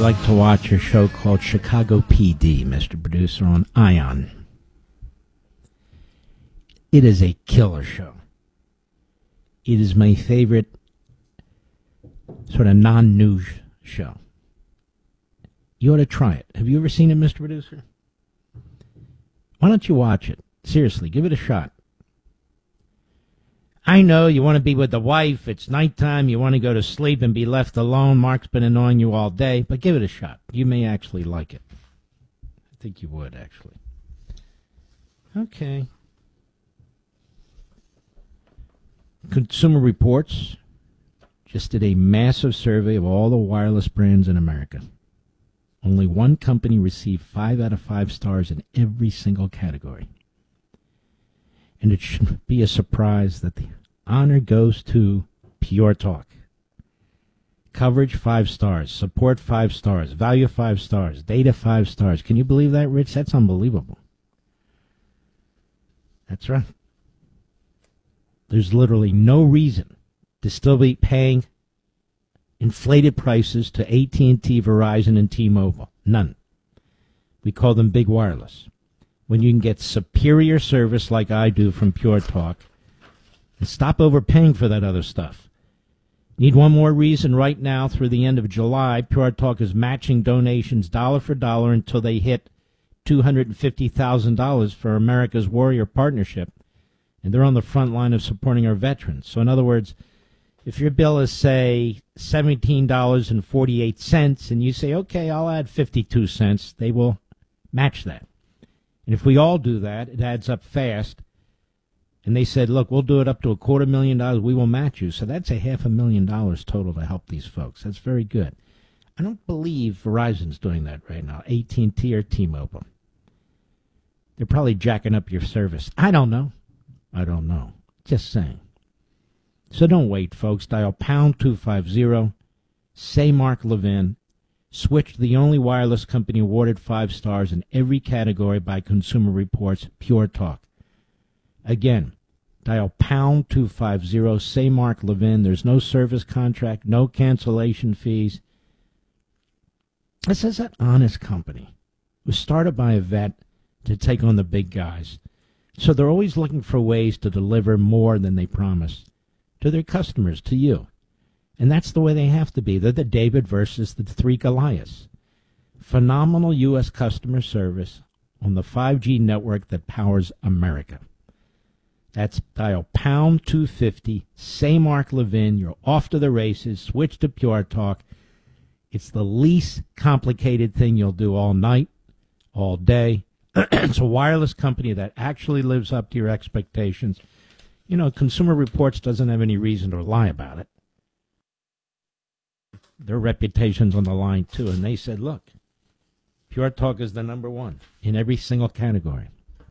like to watch a show called Chicago PD, Mr. Producer, on Ion. It is a killer show. It is my favorite sort of non-news show. You ought to try it. Have you ever seen it, Mr. Producer? Why don't you watch it? Seriously, give it a shot. I know you want to be with the wife. It's nighttime. You want to go to sleep and be left alone. Mark's been annoying you all day, but give it a shot. You may actually like it. I think you would, actually. Okay. Consumer Reports just did a massive survey of all the wireless brands in America. Only one company received 5 out of 5 stars in every single category. And it shouldn't be a surprise that the honor goes to Pure Talk. Coverage 5 stars, support 5 stars, value 5 stars, data 5 stars. Can you believe that, Rich? That's unbelievable. That's right. There's literally no reason to still be paying inflated prices to AT&T, Verizon, and T-Mobile. None. We call them big wireless. When you can get superior service like I do from Pure Talk, and stop overpaying for that other stuff. Need one more reason right now through the end of July, Pure Talk is matching donations dollar for dollar until they hit $250,000 for America's Warrior Partnership, and they're on the front line of supporting our veterans. So in other words, if your bill is, say, $17.48, and you say, okay, I'll add 52 cents, they will match that. And if we all do that, it adds up fast. And they said, look, we'll do it up to $250,000. We will match you. So that's $500,000 total to help these folks. That's very good. I don't believe Verizon's doing that right now, AT&T or T-Mobile. They're probably jacking up your service. I don't know. Just saying. So don't wait, folks. Dial pound 250. Say Mark Levin. Switch to the only wireless company awarded 5 stars in every category by Consumer Reports, Pure Talk. Again, dial pound 250. Say Mark Levin. There's no service contract, no cancellation fees. This is an honest company. It was started by a vet to take on the big guys. So they're always looking for ways to deliver more than they promise to their customers, to you. And that's the way they have to be. They're the David versus the 3 Goliaths. Phenomenal U.S. customer service on the 5G network that powers America. That's dial pound 250. Say Mark Levin. You're off to the races. Switch to Pure Talk. It's the least complicated thing you'll do all night, all day. It's a wireless company that actually lives up to your expectations. You know, Consumer Reports doesn't have any reason to lie about it. Their reputation's on the line, too. And they said, look, Pure Talk is the number one in every single category.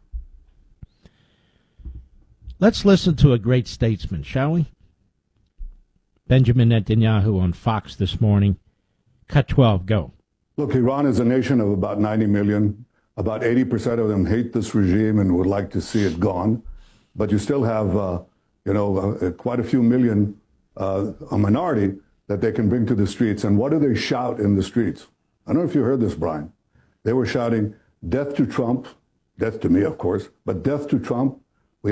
Let's listen to a great statesman, shall we? Benjamin Netanyahu on Fox this morning. Cut 12, go. Look, Iran is a nation of about 90 million. About 80% of them hate this regime and would like to see it gone. But you still have, quite a few million, a minority that they can bring to the streets. And what do they shout in the streets? I don't know if you heard this, Brian. They were shouting, death to Trump, death to me, of course, but death to Trump,